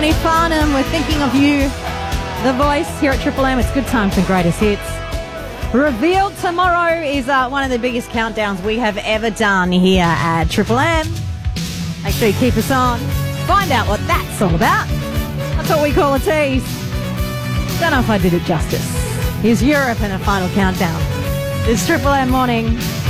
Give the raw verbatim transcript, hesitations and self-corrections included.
Bonnie Farnham, we're thinking of you. The Voice here at Triple M. It's good times and greatest hits. Revealed tomorrow is uh, one of the biggest countdowns we have ever done here at Triple M. Make sure you keep us on. Find out what that's all about. That's what we call a tease. Don't know if I did it justice. Here's Europe and a final countdown. It's Triple M morning.